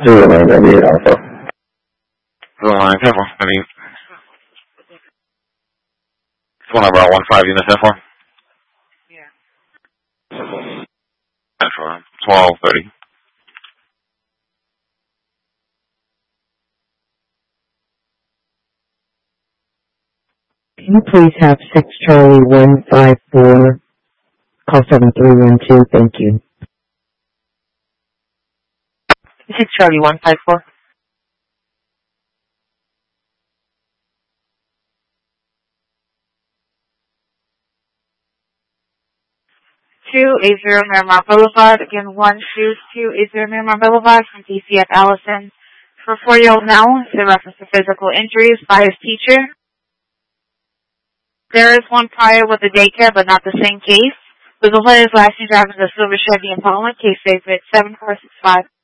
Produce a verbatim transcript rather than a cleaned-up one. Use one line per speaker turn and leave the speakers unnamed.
zero nine ninety-eight Alpha.
zero nine ten four. Any phone number one five unit ten four? Yeah. Metro twelve thirty.
Can you please have six Charlie one five four, call seven three one two, thank you.
six Charlie one five four.
two eighty Miramar Boulevard. Again, one two two eighty Miramar Boulevard from D C F Allison. For four-year-old now, it's in reference to physical injuries by his teacher. There is one prior with the daycare, but not the same case. With the letters last name driving the silver Chevy Impala, case favorite seven four six five.